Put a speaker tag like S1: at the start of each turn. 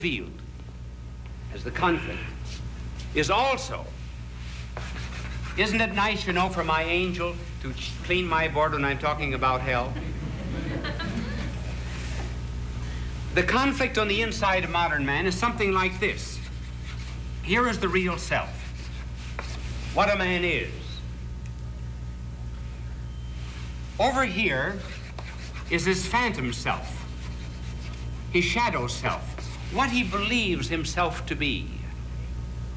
S1: revealed as the conflict is also. Isn't it nice, you know, for my angel to clean my board when I'm talking about hell? The conflict on the inside of modern man is something like this. Here is the real self, what a man is. Over here is his phantom self, his shadow self, what he believes himself to be.